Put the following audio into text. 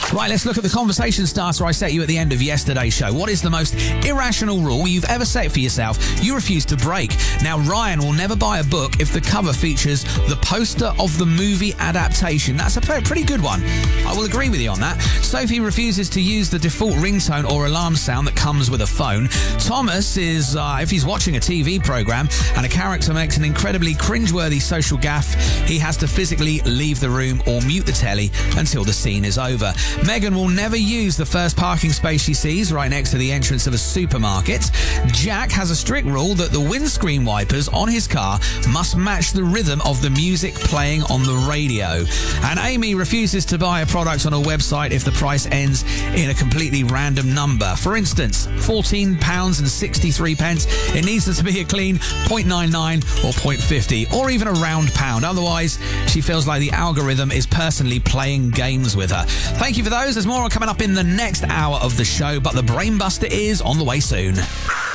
Right, let's look at the conversation starter I set you at the end of yesterday's show. What is the most irrational rule you've ever set for yourself you refuse to break? Now, Ryan will never buy a book if the cover features the poster of the movie adaptation. That's a pretty good one. I will agree with you on that. Sophie refuses to use the default ringtone or alarm sound that comes with a phone. Thomas is, if he's watching a TV program and a character makes an incredibly cringeworthy social gaffe, he has to physically leave the room or mute the telly until the scene is over. Megan will never use the first parking space she sees right next to the entrance of a supermarket. Jack has a strict rule that the windscreen wipers on his car must match the rhythm of the music playing on the radio. And Amy refuses to buy a product on a website if the price ends in a completely random number. For instance, £14.63. It needs to be a clean 0.99 or 0.50 or even a round pound. Otherwise, she feels like the algorithm is personally playing games with her. Thank you for those. There's more coming up in the next hour of the show, but the Brainbuster is on the way soon.